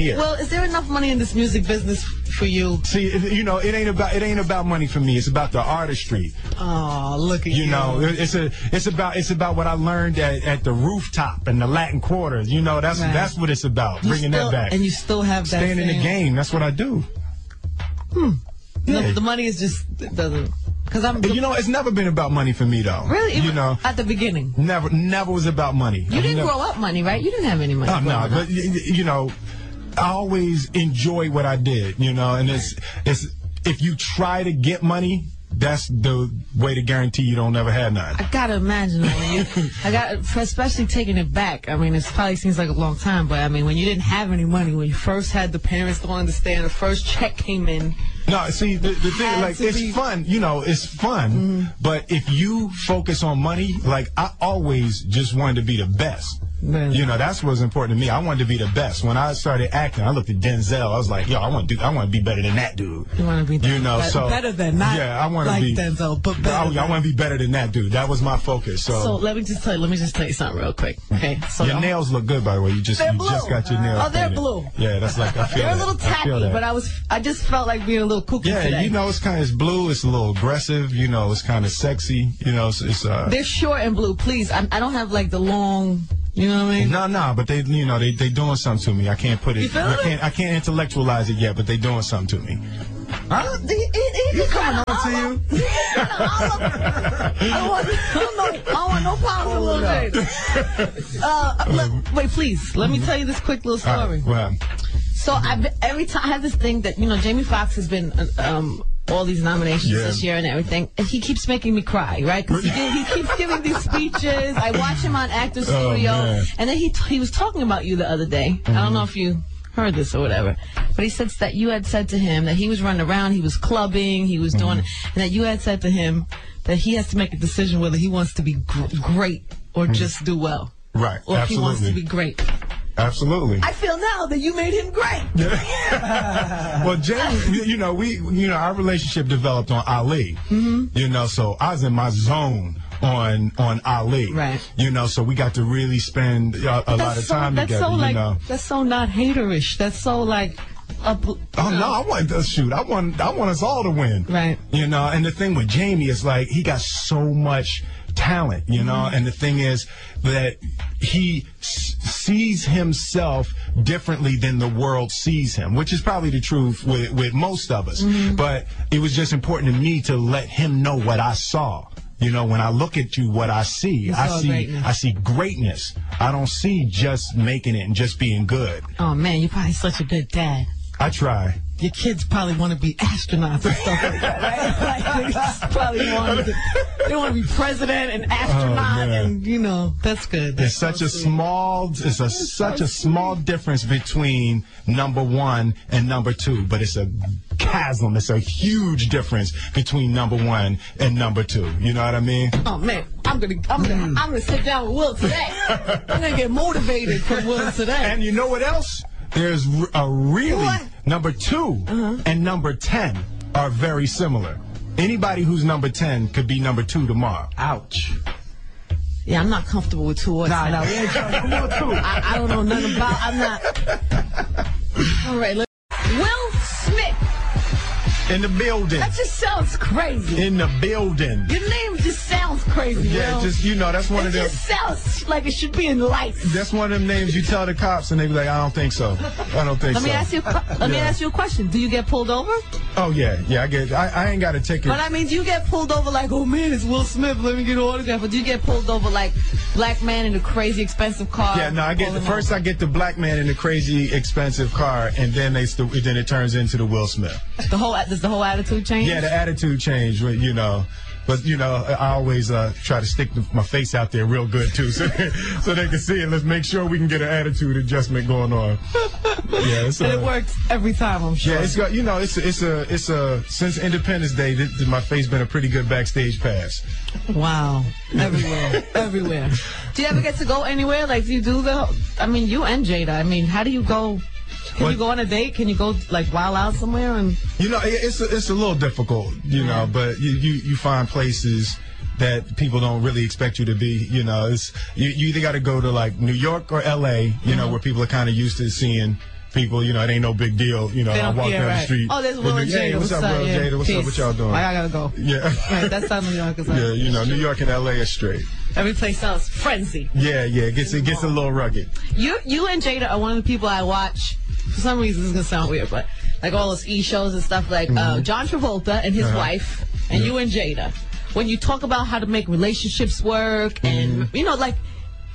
here. Well, is there enough money in this music business for you? See, you know, it ain't about money for me. It's about the artistry. Oh, look at you. You know, it's about what I learned at the rooftop and the Latin Quarters. You know, that's what it's about. Bringing that back. And you still have that. Staying in the game. That's what I do. Yeah. The money is just doesn't. You know, it's never been about money for me, though. Really? You know, at the beginning? Never was about money. You didn't grow up money, right? You didn't have any money. Oh, no, but, you know, I always enjoy what I did, you know, and it's if you try to get money, that's the way to guarantee you don't ever have none. I gotta imagine especially taking it back. I mean, it probably seems like a long time, but I mean, when you didn't have any money, when you first had the parents don't understand, the first check came in. No, see, the thing, like, it's fun, you know, it's fun, but if you focus on money, like, I always just wanted to be the best. Really? You know, that's what's important to me. I wanted to be the best. When I started acting, I looked at Denzel. I was like, yo, I want to be better than that dude. You want to be better than not I want to like be Denzel, but better. I want to be better than that dude. That was my focus. So let me just tell you something real quick. Okay. So your nails look good, by the way. You just got your nails. Oh, they're painted. blue. Yeah, that's like I feel. They're a little tacky, but I just felt like being a little kooky today. Yeah, you know, it's blue. It's a little aggressive. You know, it's kind of sexy. You know, it's they're short and blue. Please, I don't have like the long. You know what I mean? No, but they doing something to me. I can't put it. I can't intellectualize it yet, but they doing something to me. He coming on to you? I want no problems a little bit. Wait, please. Let me tell you this quick little story. Well, so every time I have this thing that Jamie Foxx has been all these nominations this year and everything, and he keeps making me cry, right? Because he keeps giving these speeches. I watch him on Actors Studio, and then he was talking about you the other day. I don't know if you heard this or whatever, but he said that you had said to him that he was running around, he was clubbing, he was doing, and that you had said to him that he has to make a decision whether he wants to be great or just do well, right? Or if he wants to be great. Absolutely. I feel now that you made him great. Well, Jamie, you know, our relationship developed on Ali. You know, so I was in my zone on Ali. Right. You know, so we got to really spend a lot of time together. You know, that's so not haterish. That's so like. No, I want to shoot. I want us all to win. Right. You know, and the thing with Jamie is like he got so much talent, you know, and the thing is that he sees himself differently than the world sees him, which is probably the truth with most of us. But it was just important to me to let him know what I saw. You know, when I look at you, what I see, I see greatness. I don't see just making it and just being good. Oh man, you're probably such a good dad. I try. Your kids probably want to be astronauts and stuff like that, right? Like, they just probably want to be president and astronaut, and you know, that's good. That's such a small difference between number one and number two, but it's a chasm. It's a huge difference between number one and number two. You know what I mean? Oh man, I'm gonna sit down with Will today. I'm gonna get motivated from Will today. And you know what else? There's number 2 and number 10 are very similar. Anybody who's number 10 could be number 2 tomorrow. Ouch. Yeah, I'm not comfortable with 2 or 10. No, we ain't trying to come on 2. I don't know nothing about. I'm not. All right, Will Smith. In the building. That just sounds crazy. In the building. Your name just sounds crazy. Yeah, Will. just, you know, that's one of them. It just sounds like it should be in lights. That's one of them names you tell the cops and they be like, I don't think so. I don't think so. Let me ask you a question. Do you get pulled over? Oh, yeah. Yeah, I ain't got a ticket. But I mean, do you get pulled over like, oh man, it's Will Smith, let me get an autograph? Or do you get pulled over like black man in a crazy expensive car? Yeah, no, I get the black man in the crazy expensive car, and then it turns into the Will Smith. Does the whole attitude change? Yeah, the attitude change, you know. But, you know, I always try to stick my face out there real good, too, so they can see it. Let's make sure we can get an attitude adjustment going on. Yeah, and it works every time, I'm sure. Yeah, it's got, you know, it's since Independence Day, my face been a pretty good backstage pass. Wow. Everywhere. Do you ever get to go anywhere? Like, do you do I mean, you and Jada, I mean, how do you go? Can you go on a date? Can you go like wild out somewhere? And you know, it's a little difficult, you know, but you find places that people don't really expect you to be. You know, you either got to go to like New York or L.A. You know, where people are kind of used to seeing people, you know, it ain't no big deal. You know, I walk down the street. Oh, there's Will and Jada. Hey, what's up, Will and Jada? What's up? What y'all doing? I gotta go. Yeah. Right, that's how New York is like. Yeah, you know, New York and LA is straight. Every place else, frenzy. Yeah, it gets a little rugged. You and Jada are one of the people I watch. For some reason, this is gonna sound weird, but like all those shows and stuff, like John Travolta and his wife, and you and Jada. When you talk about how to make relationships work, and you know, like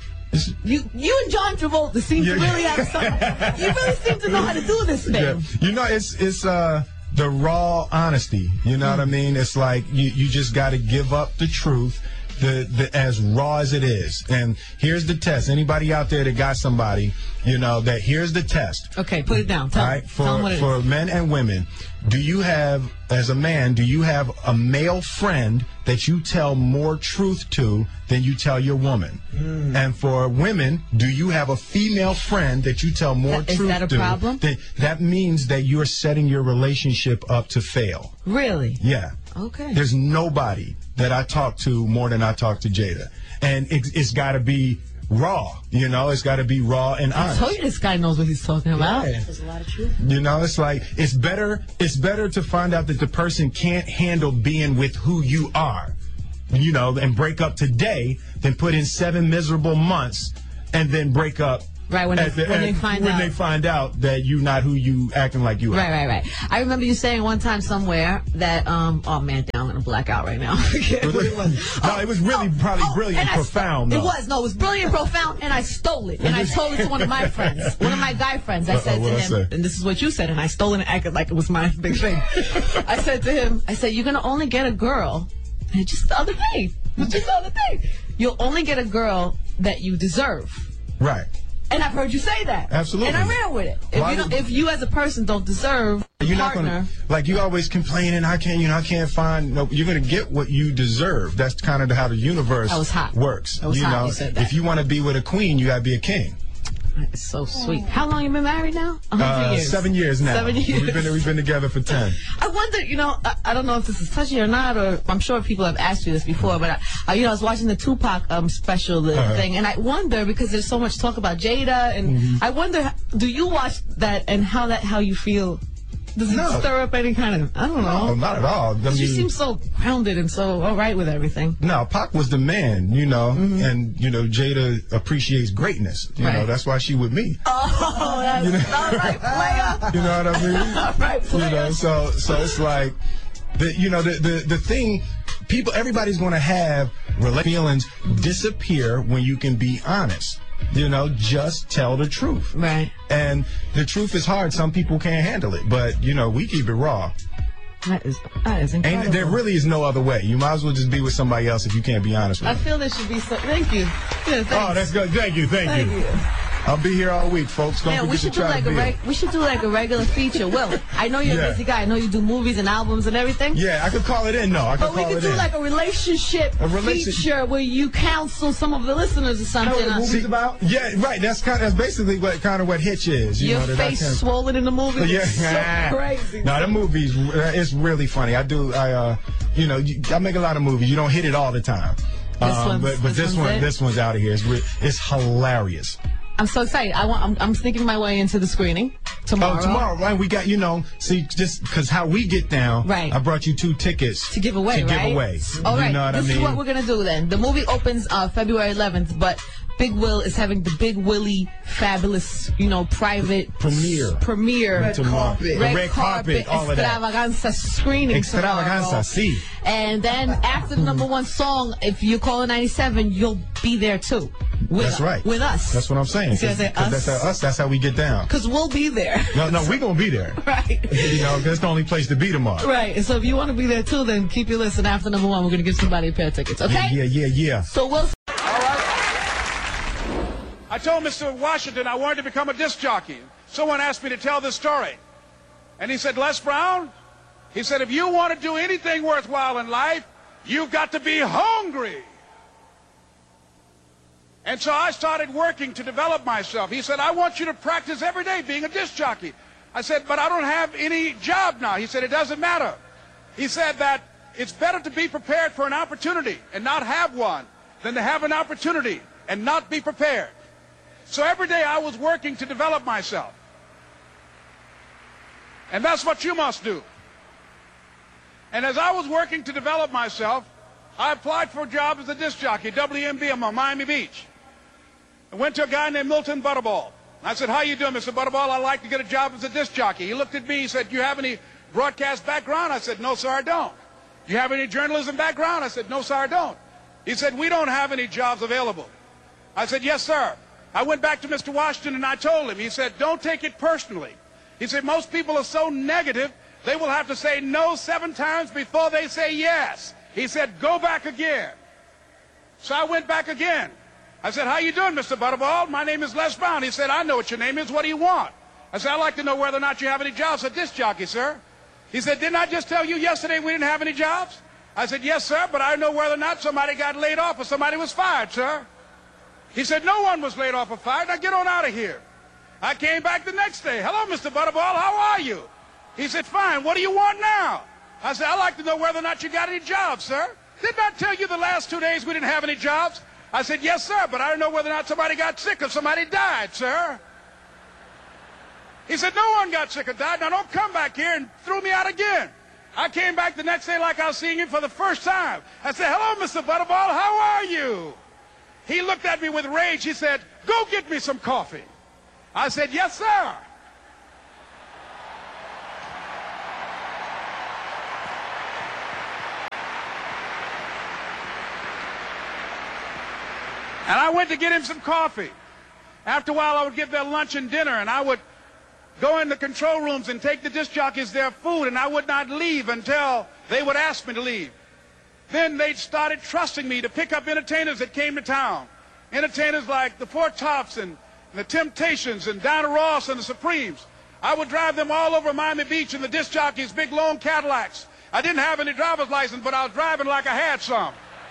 you and John Travolta seem to really have some. You really seem to know how to do this thing. Yeah. You know, it's the raw honesty. You know what I mean? It's like you just got to give up the truth. The as raw as it is. And here's the test. Anybody out there that got somebody, you know, that here's the test. Okay, put it down. Tell them what it is. For men and women, do you have, as a man, do you have a male friend that you tell more truth to than you tell your woman? And for women, do you have a female friend that you tell more truth to? Is that a problem? That means that you're setting your relationship up to fail. Really? Yeah. Okay. There's nobody that I talk to more than I talk to Jada. And it's got to be raw, you know? It's got to be raw and honest. I told you this guy knows what he's talking about. Yeah. There's a lot of truth. You know, it's like, it's better to find out that the person can't handle being with who you are, you know, and break up today than put in 7 miserable months and then break up. Right, when they find out that you're not who you acting like you are. Right. I remember you saying one time somewhere that, oh man, I'm going to black out right now. It was really probably brilliant and profound. It was brilliant and profound, and I stole it. And I told it to one of my friends, one of my guy friends. I said to him, and this is what you said, and I stole it and acted like it was my big thing. I said to him, you're going to only get a girl, and just the other day, you'll only get a girl that you deserve. Right. And I've heard you say that. Absolutely. And I ran with it. If you as a person don't deserve a partner. Like you always complaining, I can't find, no, you're going to get what you deserve. That's kind of how the universe works. You said that. If you want to be with a queen, you got to be a king. It's so sweet. How long you been married now? 7 years now. 7 years. We've been together for 10. I wonder, you know, I don't know if this is touchy or not, or I'm sure people have asked you this before, but I was watching the Tupac special thing, and I wonder, because there's so much talk about Jada, and I wonder, do you watch that and how you feel? Does it stir up any kind of, I don't know. No, not at all. You seem so grounded and so all right with everything. No, Pac was the man, you know, and, you know, Jada appreciates greatness. You know, that's why she with me. Oh, that's all right, player. You know what I mean? All right, player. You know, so it's like, the thing, everybody's going to have feelings disappear when you can be honest. You know, just tell the truth. Right. And the truth is hard. Some people can't handle it. But, you know, we keep it raw. That is incredible. And there really is no other way. You might as well just be with somebody else if you can't be honest with them. I feel there should be so. Thank you. Yeah, oh, that's good. Thank you. I'll be here all week, folks. Don't forget to try to be. We should do like a regular feature. Will, I know you're a busy guy. I know you do movies and albums and everything. Yeah, I could call it in. But we could do like a relationship feature where you counsel some of the listeners or something. You know what the movie's about? Yeah, right. That's basically what Hitch is. Your face swollen in the movie. Yeah, so crazy. No, the movie's it's really funny. I make a lot of movies. You don't hit it all the time. This one's out of here. It's hilarious. I'm so excited. I'm sneaking my way into the screening tomorrow. Oh, tomorrow, right? We got, just because how we get down. Right. I brought you 2 tickets. To give away, right? All right. You know what this is what we're going to do then. The movie opens February 11th, but Big Will is having the Big Willie fabulous, private premiere. Red carpet, all of that. Extravaganza screening Extravaganza, sí. And then after the #1 song, if you call it 97, you'll be there too. That's right. With us. That's what I'm saying. Because that's us. That's how we get down. Because we'll be there. No, we're going to be there. Right. That's the only place to be tomorrow. Right. So if you want to be there too, then keep your listen. After #1, we're going to give somebody a pair of tickets. Okay? Yeah. So we'll... All right. I told Mr. Washington I wanted to become a disc jockey. Someone asked me to tell this story. And he said, Les Brown, he said, if you want to do anything worthwhile in life, you've got to be hungry. And so I started working to develop myself. He said, I want you to practice every day being a disc jockey. I said, but I don't have any job now. He said, it doesn't matter. He said that it's better to be prepared for an opportunity and not have one than to have an opportunity and not be prepared. So every day I was working to develop myself. And that's what you must do. And as I was working to develop myself, I applied for a job as a disc jockey, WMBM on Miami Beach. I went to a guy named Milton Butterball. I said, how you doing, Mr. Butterball? I'd like to get a job as a disc jockey. He looked at me, he said, do you have any broadcast background? I said, no, sir, I don't. Do you have any journalism background? I said, no, sir, I don't. He said, we don't have any jobs available. I said, yes, sir. I went back to Mr. Washington and I told him. He said, don't take it personally. He said, most people are so negative, they will have to say no 7 times before they say yes. He said, go back again. So I went back again. I said, how you doing, Mr. Butterball? My name is Les Brown. He said, I know what your name is. What do you want? I said, I'd like to know whether or not you have any jobs at disc jockey, sir. He said, didn't I just tell you yesterday we didn't have any jobs? I said, yes, sir, but I know whether or not somebody got laid off or somebody was fired, sir. He said, no one was laid off or fired. Now get on out of here. I came back the next day. Hello, Mr. Butterball, how are you? He said, fine, what do you want now? I said, I'd like to know whether or not you got any jobs, sir. Didn't I tell you the last 2 days we didn't have any jobs? I said, yes, sir, but I don't know whether or not somebody got sick or somebody died, sir. He said, no one got sick or died. Now don't come back here and throw me out again. I came back the next day like I was seeing him for the first time. I said, hello, Mr. Butterball, how are you? He looked at me with rage. He said, go get me some coffee. I said, yes, sir. And I went to get him some coffee. After a while, I would give their lunch and dinner, and I would go in the control rooms and take the disc jockeys their food, and I would not leave until they would ask me to leave. Then they started trusting me to pick up entertainers that came to town. Entertainers like the Four Tops and the Temptations and Donna Ross and the Supremes. I would drive them all over Miami Beach in the disc jockeys' big long Cadillacs. I didn't have any driver's license, but I was driving like I had some.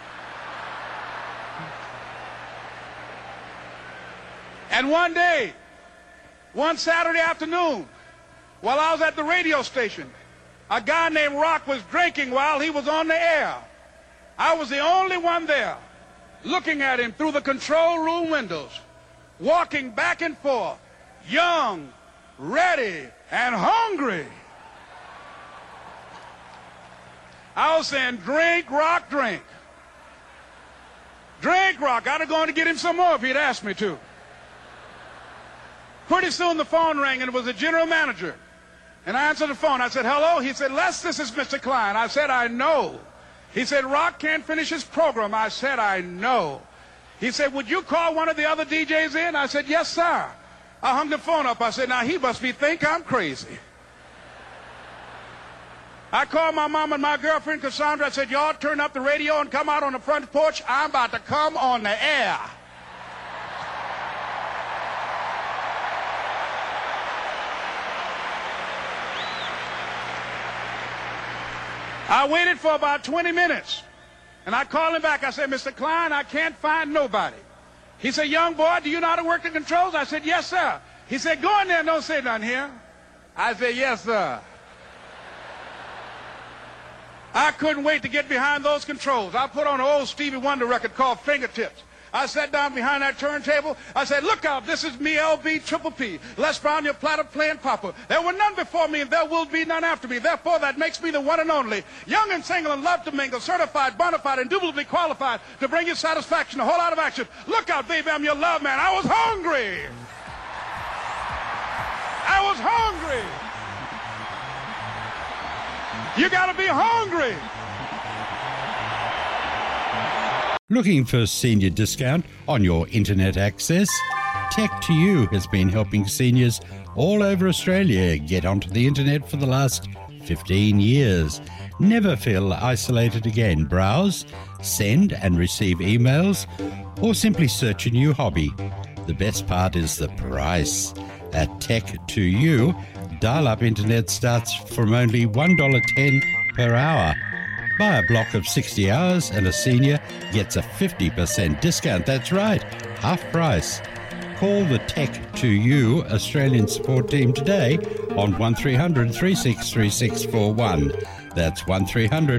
And one day, one Saturday afternoon, while I was at the radio station, a guy named Rock was drinking while he was on the air. I was the only one there, looking at him through the control room windows, walking back and forth, young, ready, and hungry. I was saying, drink, Rock, drink. Drink, Rock. I'd have gone to get him some more if he'd asked me to. Pretty soon the phone rang, and it was the general manager. And I answered the phone. I said, hello? He said, Les, this is Mr. Klein. I said, I know. He said, Rock can't finish his program. I said, I know. He said, would you call one of the other DJs in? I said, yes, sir. I hung the phone up. I said, now he must think I'm crazy. I called my mom and my girlfriend, Cassandra. I said, y'all turn up the radio and come out on the front porch. I'm about to come on the air. I waited for about 20 minutes, and I called him back. I said, Mr. Klein, I can't find nobody. He said, young boy, do you know how to work the controls? I said, yes, sir. He said, go in there and don't say nothing here. I said, yes, sir. I couldn't wait to get behind those controls. I put on an old Stevie Wonder record called Fingertips. I sat down behind that turntable. I said, look out, this is me, LB Triple P. Les Brown, your platter playing papa. There were none before me, and there will be none after me. Therefore, that makes me the one and only. Young and single and love to mingle, certified, bona fide, indubitably qualified to bring you satisfaction, a whole lot of action. Look out, baby, I'm your love man. I was hungry. I was hungry. You got to be hungry. Looking for a senior discount on your internet access? Tech2U has been helping seniors all over Australia get onto the internet for the last 15 years. Never feel isolated again. Browse, send and receive emails, or simply search a new hobby. The best part is the price. At Tech2U, dial-up internet starts from only $1.10 per hour. Buy a block of 60 hours and a senior gets a 50% discount. That's right, half price. Call the Tech2U Australian support team today on 1300 363641. That's 1300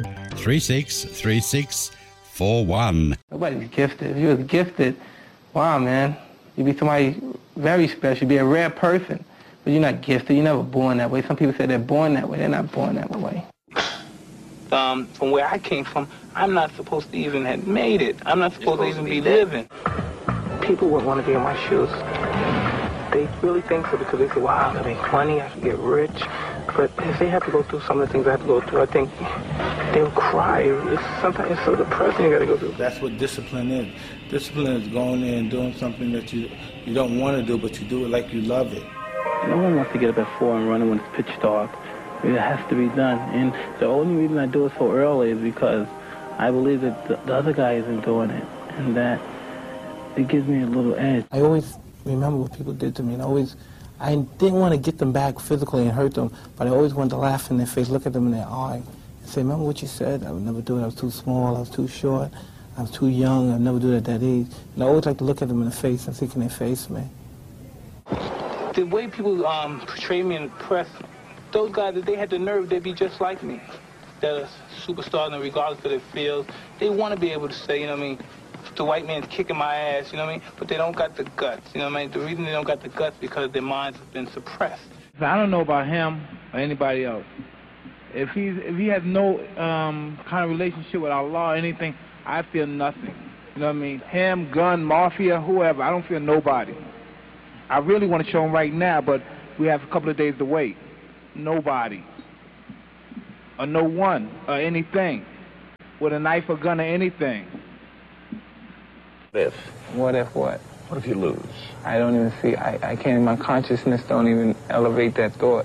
363641. Nobody's gifted. If you was gifted, wow, man, you'd be somebody very special. You'd be a rare person. But you're not gifted. You're never born that way. Some people say they're born that way. They're not born that way. From where I came from, I'm not supposed to even have made it. I'm not supposed to even be living. People wouldn't want to be in my shoes. They really think so because they say, wow, I make money, I can get rich. But if they have to go through some of the things I have to go through, I think they'll cry. Sometimes it's so depressing you got to go through. That's what discipline is. Discipline is going in and doing something that you don't want to do, but you do it like you love it. No one wants to get up at 4 and run when it's pitch dark. It has to be done. And the only reason I do it so early is because I believe that the other guy isn't doing it, and that it gives me a little edge. I always remember what people did to me, and I didn't want to get them back physically and hurt them, but I always wanted to laugh in their face, look at them in their eye, and say, remember what you said? I would never do it. I was too small. I was too short. I was too young. I'd never do it at that age. And I always like to look at them in the face and see, can they face me? The way people portray me in the press, those guys, if they had the nerve, they'd be just like me. They're superstars, and regardless of their fields, they want to be able to say, you know what I mean, the white man's kicking my ass, you know what I mean? But they don't got the guts, you know what I mean? The reason they don't got the guts is because their minds have been suppressed. I don't know about him or anybody else. If he has no kind of relationship with Allah or anything, I feel nothing. You know what I mean? Him, gun, mafia, whoever, I don't feel nobody. I really want to show him right now, but we have a couple of days to wait. Nobody. Or no one or anything. With a knife or gun or anything. What if what? What if you lose? I don't even see, I can't, my consciousness don't even elevate that thought.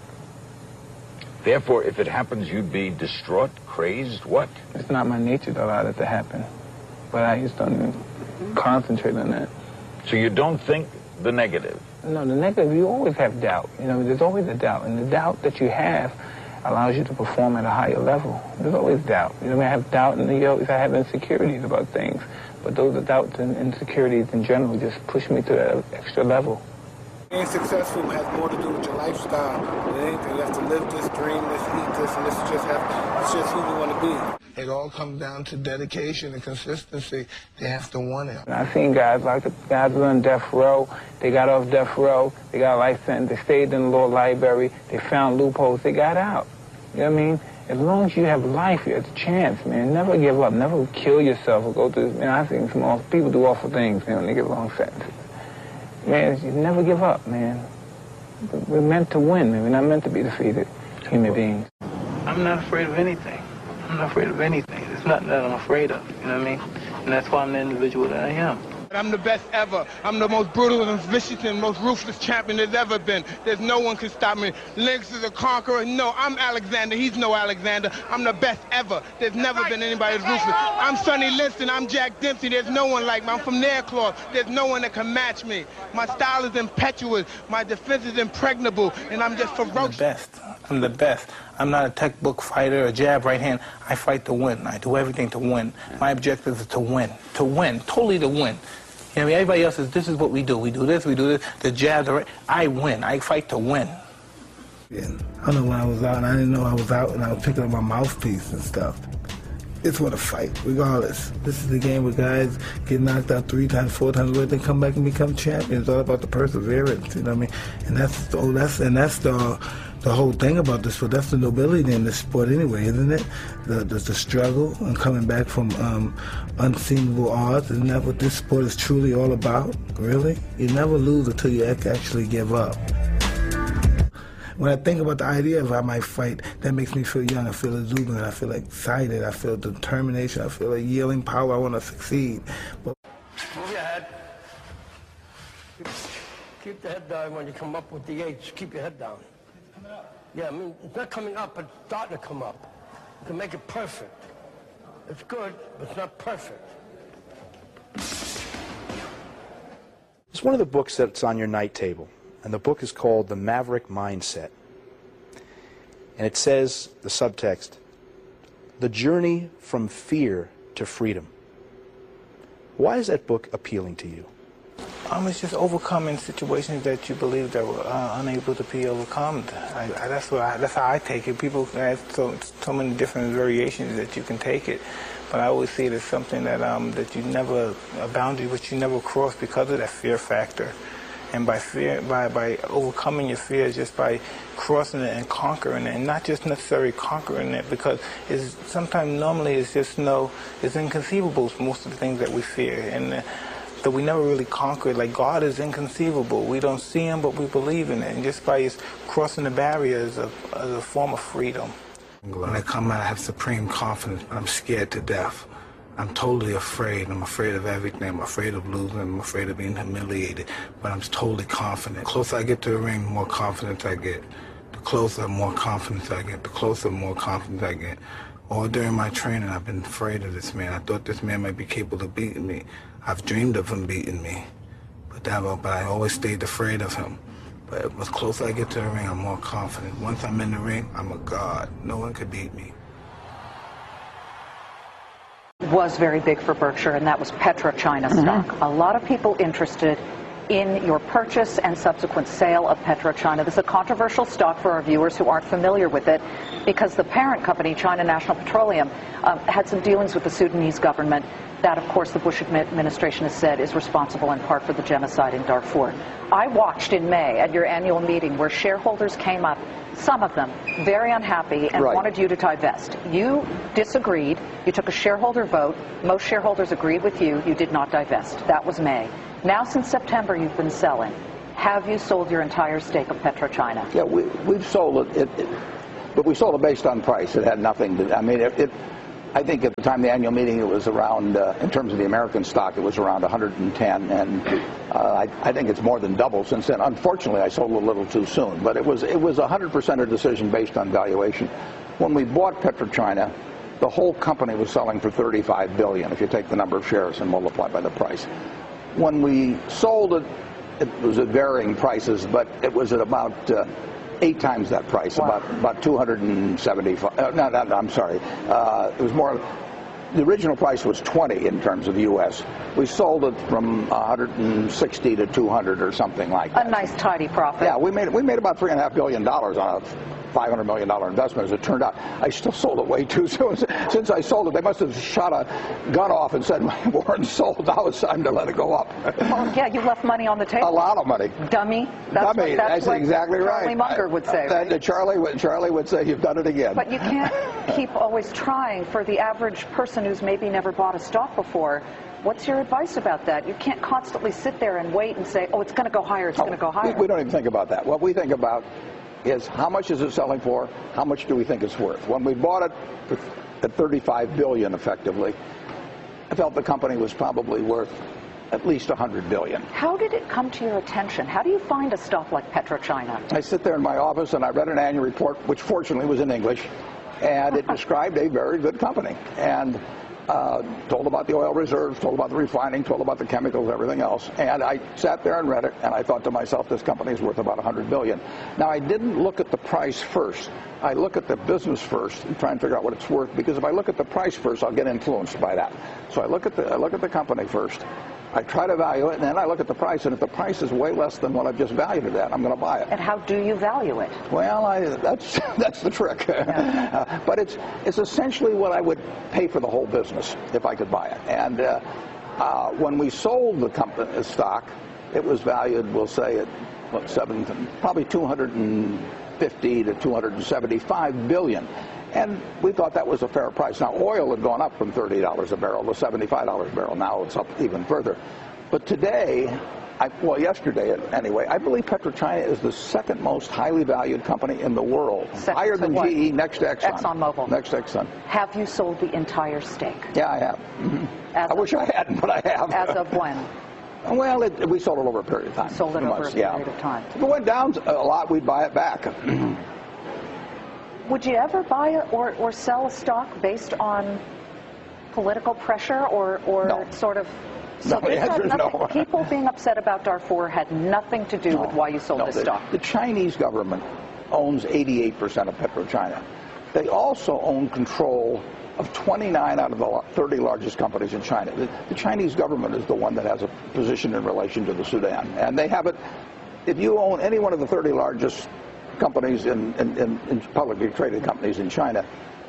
Therefore, if it happens, you'd be distraught, crazed, what? It's not my nature to allow that to happen. But I just don't even concentrate on that. So you don't think the negative? No, the negative, you always have doubt. You know, there's always a doubt. And the doubt that you have allows you to perform at a higher level. There's always doubt. You know, I have doubt and I have insecurities about things. But those are doubts and insecurities in general just push me to that extra level. Being successful has more to do with your lifestyle than anything. You have to live this, dream this, eat this, and it's just who you want to be. It all comes down to dedication and consistency. They have to want it. I've seen guys like the guys who are on death row. They got off death row. They got a life sentence. They stayed in the law library. They found loopholes. They got out. You know what I mean? As long as you have life, you have a chance, man. Never give up. Never kill yourself or go through this. Man, I've seen people do awful things, man, when they get long sentences. Man, you never give up, man. We're meant to win, man. We're not meant to be defeated human beings. I'm not afraid of anything. I'm not afraid of anything. There's nothing that I'm afraid of, you know what I mean? And that's why I'm the individual that I am. I'm the best ever. I'm the most brutal and vicious and most ruthless champion there's ever been. There's no one can stop me. Lynx is a conqueror. No, I'm Alexander. He's no Alexander. I'm the best ever. There's never been anybody as ruthless. I'm Sonny Liston. I'm Jack Dempsey. There's no one like me. I'm from Nairclaw. There's no one that can match me. My style is impetuous. My defense is impregnable. And I'm just ferocious. I'm the best. I'm not a textbook fighter, a jab right hand. I fight to win. I do everything to win. My objective is to win. To win. Totally to win. You know, everybody else says, this is what we do. We do this, we do this. The jab, I win. I fight to win. Yeah. I know when I was out, and I didn't know I was out, and I was picking up my mouthpiece and stuff. It's what a fight, regardless. This is the game where guys get knocked out 3 times, 4 times, where they come back and become champions. It's all about the perseverance, you know what I mean? And that's the whole thing about this sport. That's the nobility in this sport anyway, isn't it? The struggle and coming back from unseeable odds. Isn't that what this sport is truly all about? Really? You never lose until you actually give up. When I think about the idea of I might fight, that makes me feel young. I feel exuberant. I feel excited. I feel determination. I feel a yielding power. I want to succeed. But move your head. Keep the head down when you come up with the H. Keep your head down. Yeah, I mean, it's not coming up, but it's starting to come up. You can make it perfect. It's good, but it's not perfect. It's one of the books that's on your night table, and the book is called The Maverick Mindset. And it says, the subtext, The Journey from Fear to Freedom. Why is that book appealing to you? It's just overcoming situations that you believe that were unable to be overcome. That's how I take it. People have so many different variations that you can take it, but I always see it as something that that you never, a boundary which you never cross because of that fear factor. And by fear, by overcoming your fears, just by crossing it and conquering it, and not just necessarily conquering it, because it's sometimes normally it's just it's inconceivable, most of the things that we fear, and that we never really conquer it. Like God is inconceivable. We don't see him, but we believe in it, and just by crossing the barriers of a form of freedom. When I come out, I have supreme confidence, but I'm scared to death. I'm totally afraid. I'm afraid of everything. I'm afraid of losing. I'm afraid of being humiliated. But I'm totally confident. The closer I get to the ring, the more confidence I get. The closer, more confidence I get. The closer, more confidence I get. All during my training, I've been afraid of this man. I thought this man might be capable of beating me. I've dreamed of him beating me. But I always stayed afraid of him. But the closer I get to the ring, I'm more confident. Once I'm in the ring, I'm a god. No one could beat me. Was very big for Berkshire, and that was PetroChina stock. A lot of people interested in your purchase and subsequent sale of PetroChina. This is a controversial stock for our viewers who aren't familiar with it, because the parent company, China National Petroleum, had some dealings with the Sudanese government that, of course, the Bush administration has said is responsible in part for the genocide in Darfur. I watched in May at your annual meeting where shareholders came up, some of them very unhappy, and wanted you to divest. You disagreed. You took a shareholder vote. Most shareholders agreed with you. You did not divest. That was May. Now, since September, you've been selling. Have you sold your entire stake of PetroChina? Yeah, we've sold it, but we sold it based on price. It had nothing to, I mean, I think at the time of the annual meeting, it was around, in terms of the American stock, it was around 110, and I think it's more than doubled since then. Unfortunately, I sold a little too soon, but it was 100% a decision based on valuation. When we bought PetroChina, the whole company was selling for $35 billion, if you take the number of shares and multiply by the price. When we sold it, it was at varying prices, but it was at about 8 times that price, about 275. No, I'm sorry. It was more. The original price was 20 in terms of the U.S. We sold it from 160 to 200 or something like that. A nice tidy profit. Yeah, we made about $3.5 billion on a $500 million investment. As it turned out, I still sold it way too soon. Since I sold it, they must have shot a gun off and said, Warren's sold. Now it's time to let it go up. Oh, yeah, you left money on the table. A lot of money. Dummy. That's what exactly right. Charlie Munger would say. Right? Charlie would say, you've done it again. But you can't keep always trying. For the average person who's maybe never bought a stock before, what's your advice about that? You can't constantly sit there and wait and say, oh, it's going to go higher, it's going to go higher. We don't even think about that. What we think about is how much is it selling for, how much do we think it's worth. When we bought it at $35 billion effectively, I felt the company was probably worth at least $100 billion. How did it come to your attention? How do you find a stock like PetroChina? I sit there in my office and I read an annual report, which fortunately was in English, and it described a very good company. And told about the oil reserves, told about the refining, told about the chemicals, everything else. And I sat there and read it, and I thought to myself, this company is worth about $100 billion. Now, I didn't look at the price first. I look at the business first and try and figure out what it's worth, because if I look at the price first, I'll get influenced by that. So I look at the company first. I try to value it, and then I look at the price, and if the price is way less than what I've just valued it at, I'm going to buy it. And how do you value it? Well, that's the trick. Yeah. But it's essentially what I would pay for the whole business if I could buy it. And when we sold the stock, it was valued, we'll say, at probably 250 to 275 billion. And we thought that was a fair price. Now, oil had gone up from $30 a barrel to $75 a barrel. Now it's up even further. But today, yesterday anyway, I believe PetroChina is the second most highly valued company in the world. Higher than GE, next to Exxon. ExxonMobil. Next to Exxon. Have you sold the entire stake? Yeah, I have. Mm-hmm. I wish I hadn't, but I have. As of when? Well, we sold it over a period of time. Sold it over a period of time. If it went down a lot, we'd buy it back. Would you ever buy or sell a stock based on political pressure or no. sort of... So no, the answer is no. People being upset about Darfur had nothing to do with why you sold this stock. The Chinese government owns 88% of PetroChina. They also own control of 29 out of the 30 largest companies in China. The Chinese government is the one that has a position in relation to the Sudan. And they have it, if you own any one of the 30 largest companies in publicly traded companies in China,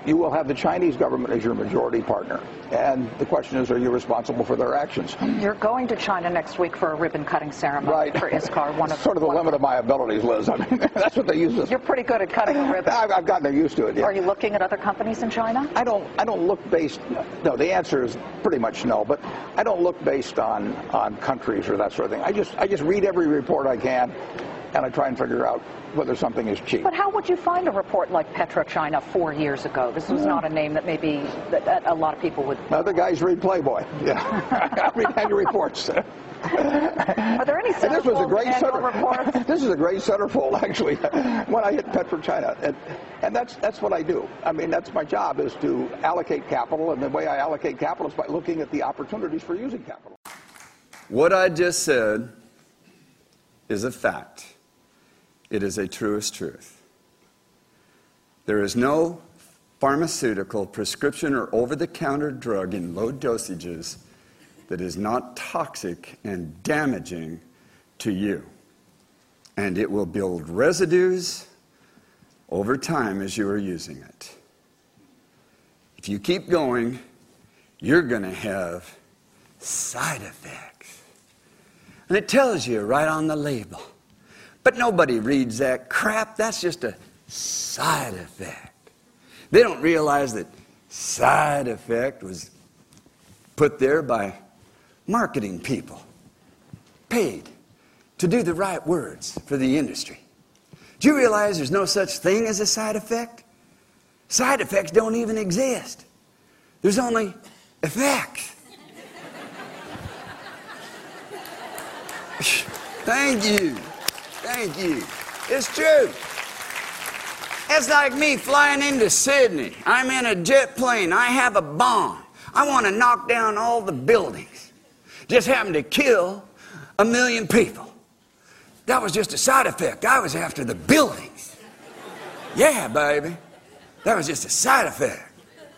you will have the Chinese government as your majority partner. And the question is, are you responsible for their actions? You're going to China next week for a ribbon-cutting ceremony for ISCAR. One of sort of the limit of my abilities, Liz. I mean, that's what they use this. You're pretty good at cutting a ribbon. I've gotten used to it. Yeah. Are you looking at other companies in China? I don't look based. No, the answer is pretty much no. But I don't look based on countries or that sort of thing. I just read every report I can, and I try and figure out whether something is cheap. But how would you find a report like PetroChina 4 years ago? This was not a name that maybe that a lot of people would. Other guys read Playboy. Yeah, I read annual reports. Are there any annual reports? This is a great centerfold, actually, when I hit PetroChina. And that's what I do. I mean, that's my job, is to allocate capital, and the way I allocate capital is by looking at the opportunities for using capital. What I just said is a fact. It is a truest truth. There is no pharmaceutical, prescription, or over-the-counter drug in low dosages that is not toxic and damaging to you. And it will build residues over time as you are using it. If you keep going, you're going to have side effects. And it tells you right on the label. But nobody reads that crap. That's just a side effect. They don't realize that side effect was put there by marketing people, paid to do the right words for the industry. Do you realize there's no such thing as a side effect? Side effects don't even exist. There's only effects. Thank you. Thank you. It's true. It's like me flying into Sydney. I'm in a jet plane. I have a bomb. I want to knock down all the buildings. Just happened to kill 1 million people. That was just a side effect. I was after the buildings. Yeah, baby. That was just a side effect.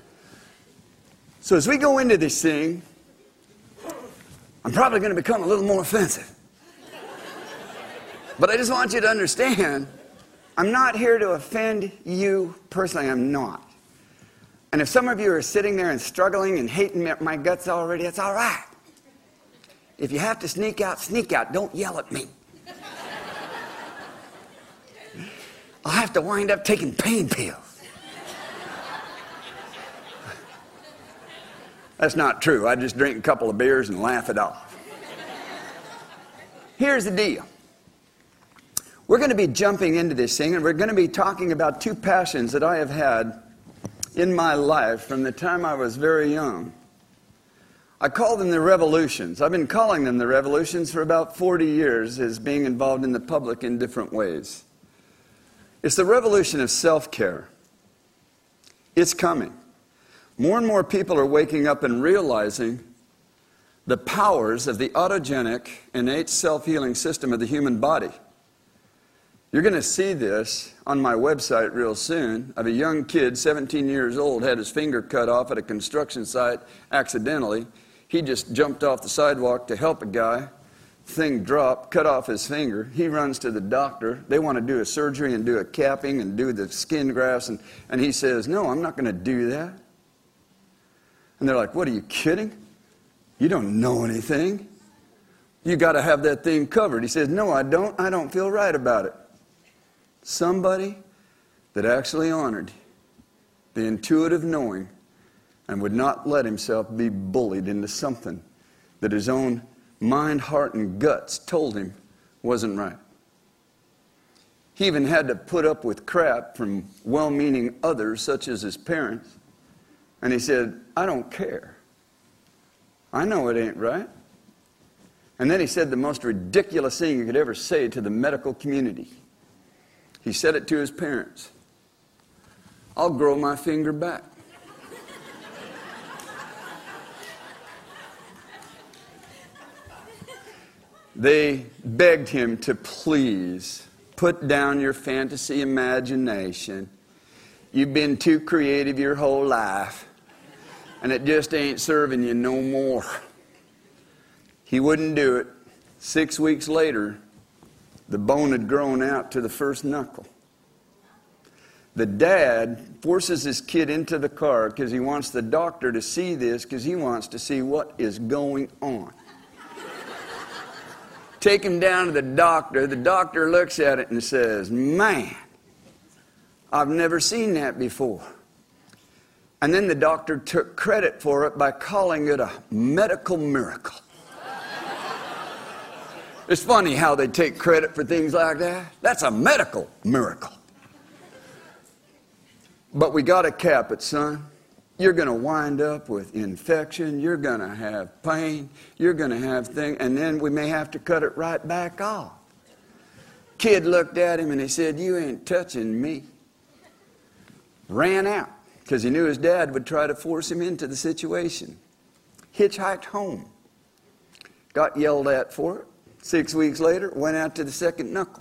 So as we go into this thing, I'm probably going to become a little more offensive. But I just want you to understand, I'm not here to offend you personally. I'm not. And if some of you are sitting there and struggling and hating my guts already, that's all right. If you have to sneak out, sneak out. Don't yell at me. I'll have to wind up taking pain pills. That's not true. I just drink a couple of beers and laugh it off. Here's the deal. We're going to be jumping into this thing, and we're going to be talking about two passions that I have had in my life from the time I was very young. I call them the revolutions. I've been calling them the revolutions for about 40 years as being involved in the public in different ways. It's the revolution of self-care. It's coming. More and more people are waking up and realizing the powers of the autogenic, innate self-healing system of the human body. You're going to see this on my website real soon, of a young kid, 17 years old, had his finger cut off at a construction site accidentally. He just jumped off the sidewalk to help a guy. Thing dropped, cut off his finger. He runs to the doctor. They want to do a surgery and do a capping and do the skin grafts. And he says, no, I'm not going to do that. And they're like, what, are you kidding? You don't know anything. You got to have that thing covered. He says, no, I don't. I don't feel right about it. Somebody that actually honored the intuitive knowing and would not let himself be bullied into something that his own mind, heart, and guts told him wasn't right. He even had to put up with crap from well-meaning others, such as his parents. And he said, I don't care. I know it ain't right. And then he said the most ridiculous thing you could ever say to the medical community. He said it to his parents. I'll grow my finger back. They begged him to please put down your fantasy imagination. You've been too creative your whole life, and it just ain't serving you no more. He wouldn't do it. 6 weeks later, the bone had grown out to the first knuckle. The dad forces his kid into the car because he wants the doctor to see this, because he wants to see what is going on. Take him down to the doctor. The doctor looks at it and says, "Man, I've never seen that before." And then the doctor took credit for it by calling it a medical miracle. It's funny how they take credit for things like that. That's a medical miracle. But we got to cap it, son. You're going to wind up with infection. You're going to have pain. You're going to have things. And then we may have to cut it right back off. Kid looked at him and he said, "You ain't touching me." Ran out because he knew his dad would try to force him into the situation. Hitchhiked home. Got yelled at for it. 6 weeks later, went out to the second knuckle.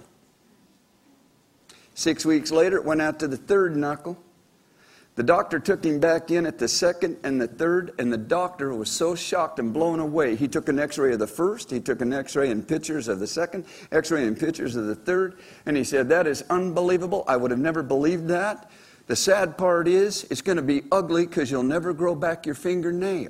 6 weeks later, went out to the third knuckle. The doctor took him back in at the second and the third, and the doctor was so shocked and blown away. He took an x-ray of the first, he took an x-ray and pictures of the second, x-ray and pictures of the third, and he said, "That is unbelievable. I would have never believed that. The sad part is, it's going to be ugly because you'll never grow back your fingernail."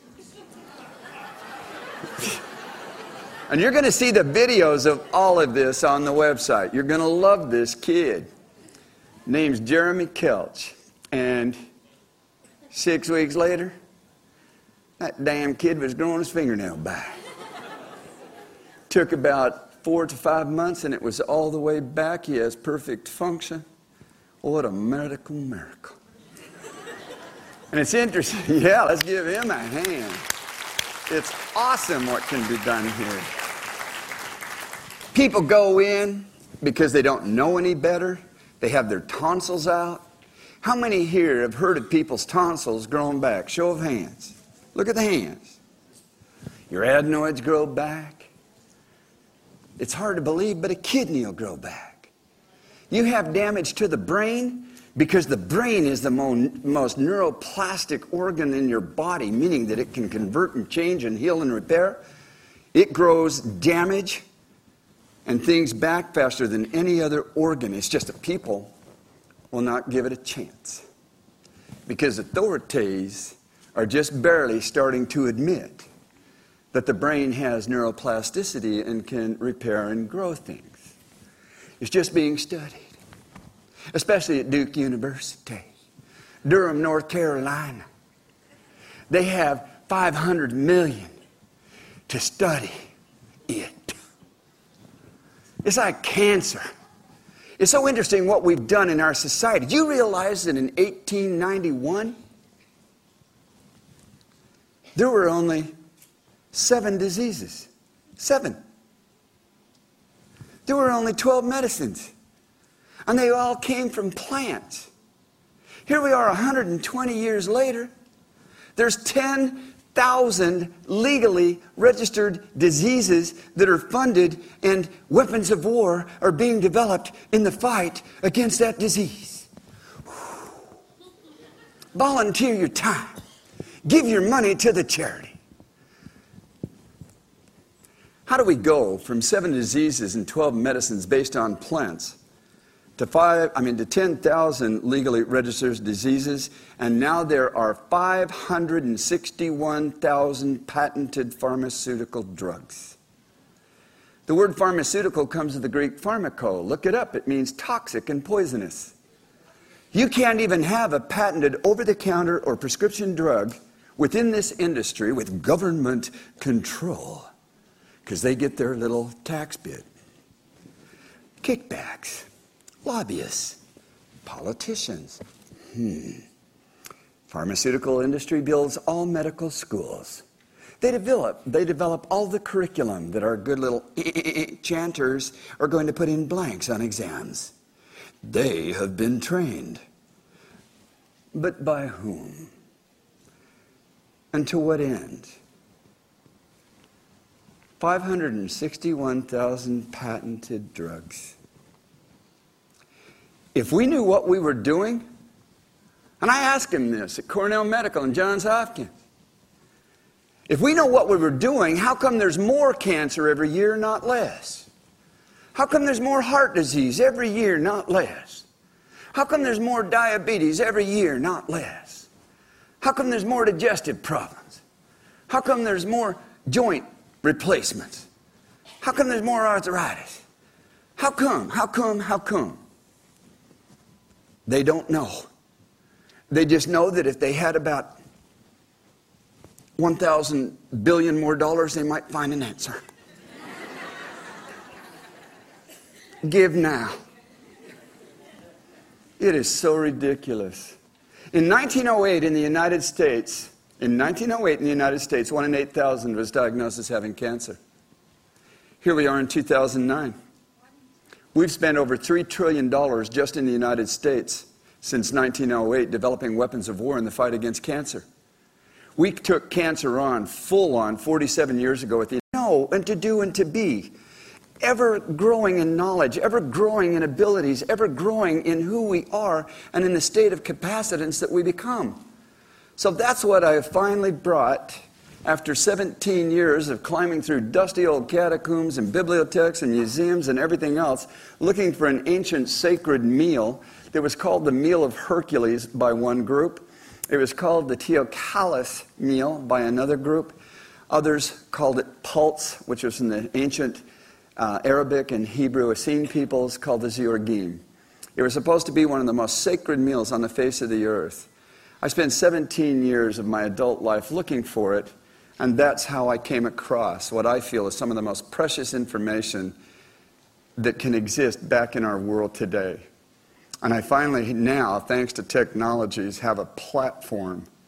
And you're going to see the videos of all of this on the website. You're going to love this kid. Name's Jeremy Kelch. And 6 weeks later, that damn kid was growing his fingernail back. Took about 4 to 5 months and it was all the way back. He has perfect function. What a medical miracle. And it's interesting. Yeah, let's give him a hand. It's awesome what can be done here. People go in because they don't know any better. They have their tonsils out. How many here have heard of people's tonsils growing back? Show of hands. Look at the hands. Your adenoids grow back. It's hard to believe, but a kidney will grow back. You have damage to the brain because the brain is the most neuroplastic organ in your body, meaning that it can convert and change and heal and repair. It grows damage and things back faster than any other organ. It's just that people will not give it a chance because authorities are just barely starting to admit that the brain has neuroplasticity and can repair and grow things. It's just being studied, especially at Duke University, Durham, North Carolina. They have $500 million to study it. It's like cancer. It's so interesting what we've done in our society. Do you realize that in 1891, there were only 7 diseases? 7. There were only 12 medicines. And they all came from plants. Here we are 120 years later. There's 10,000 legally registered diseases that are funded, and weapons of war are being developed in the fight against that disease. Volunteer your time. Give your money to the charity. How do we go from 7 diseases and 12 medicines based on plants to 10,000 legally registered diseases, and now there are 561,000 patented pharmaceutical drugs? The word pharmaceutical comes from the Greek pharmako. Look it up. It means toxic and poisonous. You can't even have a patented over-the-counter or prescription drug within this industry with government control because they get their little tax bit. Kickbacks. Lobbyists, politicians. Pharmaceutical industry builds all medical schools. They develop all the curriculum that our good little chanters are going to put in blanks on exams. They have been trained. But by whom? And to what end? 561,000 patented drugs. If we knew what we were doing, and I asked him this at Cornell Medical and Johns Hopkins, if we know what we were doing, how come there's more cancer every year, not less? How come there's more heart disease every year, not less? How come there's more diabetes every year, not less? How come there's more digestive problems? How come there's more joint replacements? How come there's more arthritis? How come? How come? How come? They don't know. They just know that if they had about 1,000 billion more dollars, they might find an answer. Give now. It is so ridiculous. In 1908 in the United States, 1 in 8,000 was diagnosed as having cancer. Here we are in 2009. We've spent over $3 trillion just in the United States since 1908 developing weapons of war in the fight against cancer. We took cancer on, full on, 47 years ago with the know and to do and to be. Ever growing in knowledge, ever growing in abilities, ever growing in who we are and in the state of capacitance that we become. So that's what I have finally brought after 17 years of climbing through dusty old catacombs and bibliotheques and museums and everything else, looking for an ancient sacred meal that was called the Meal of Hercules by one group. It was called the Teocallis meal by another group. Others called it pulse, which was in the ancient Arabic and Hebrew Essene peoples, called the Ziorgim. It was supposed to be one of the most sacred meals on the face of the earth. I spent 17 years of my adult life looking for it, and that's how I came across what I feel is some of the most precious information that can exist back in our world today. And I finally now, thanks to technologies, have a platform